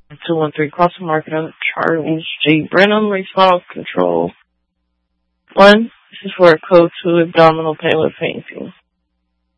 213 Crossing Market on Charles G. Brenham, Response Control 1. This is for a code 2 abdominal pain with pain.